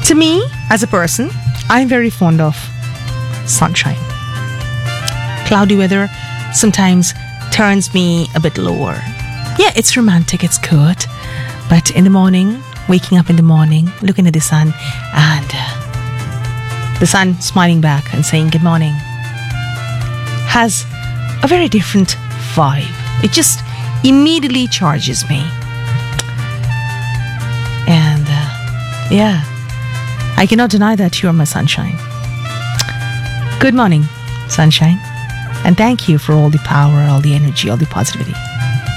To me, as a person, I'm very fond of sunshine. Cloudy weather sometimes turns me a bit lower. Yeah, it's romantic, it's good. But in the morning, waking up in the morning, looking at the sun, and the sun smiling back and saying good morning has a very different vibe. It just immediately charges me. And yeah, I cannot deny that you're my sunshine. Good morning, sunshine. And thank you for all the power, all the energy, all the positivity.